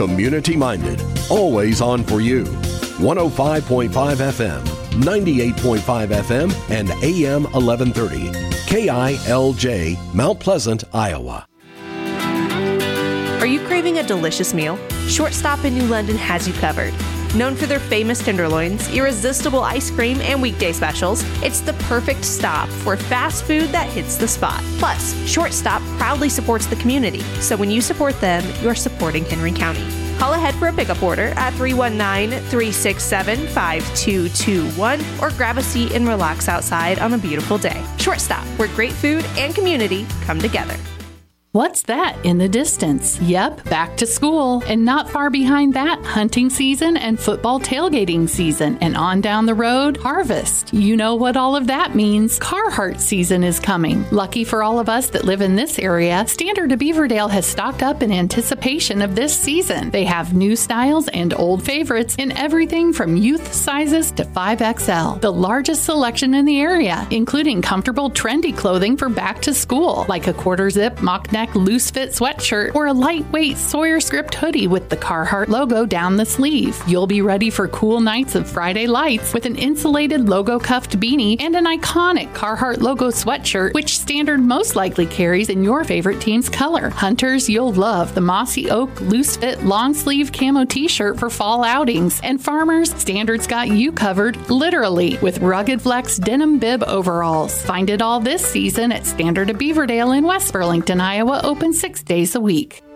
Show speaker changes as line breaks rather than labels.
Community-minded, always on for you. 105.5 FM, 98.5 FM, and AM 1130. KILJ, Mount Pleasant, Iowa.
Are you craving a delicious meal? Shortstop in New London has you covered. Known for their famous tenderloins, irresistible ice cream, and weekday specials, it's the perfect stop for fast food that hits the spot. Plus, Shortstop proudly supports the community, so when you support them, you're supporting Henry County. Call ahead for a pickup order at 319-367-5221 or grab a seat and relax outside on a beautiful day. Shortstop, where great food and community come together.
What's that in the distance? Yep, back to school. And not far behind that, hunting season and football tailgating season. And on down the road, harvest. You know what all of that means. Carhartt season is coming. Lucky for all of us that live in this area, Standard of Beaverdale has stocked up in anticipation of this season. They have new styles and old favorites in everything from youth sizes to 5XL. The largest selection in the area, including comfortable, trendy clothing for back to school, like a quarter zip mock neck loose fit sweatshirt or a lightweight Sawyer script hoodie with the Carhartt logo down the sleeve. You'll be ready for cool nights of Friday lights with an insulated logo cuffed beanie and an iconic Carhartt logo sweatshirt, which Standard most likely carries in your favorite team's color. Hunters, you'll love the Mossy Oak loose fit long sleeve camo t-shirt for fall outings. And farmers, Standard's got you covered literally with rugged flex denim bib overalls. Find it all this season at Standard of Beaverdale in West Burlington, Iowa, open 6 days a week.